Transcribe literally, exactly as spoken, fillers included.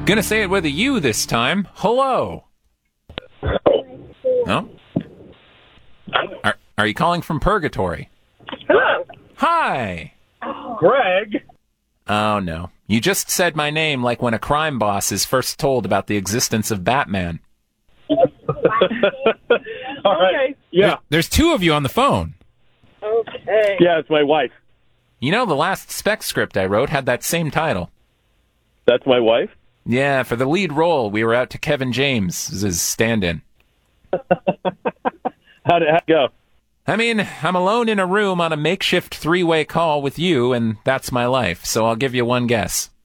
Gonna say it with a U this time. Hello. No? Are, are you calling from purgatory? Hello. Hi. Greg. Oh, no. You just said my name like when a crime boss is first told about the existence of Batman. All right. Okay. Yeah. There- there's two of you on the phone. Okay. Yeah, it's my wife. You know, the last spec script I wrote had that same title. That's my wife? Yeah, for the lead role, we were out to Kevin James as his stand-in. How did it go? I mean, I'm alone in a room on a makeshift three-way call with you, and that's my life, so I'll give you one guess.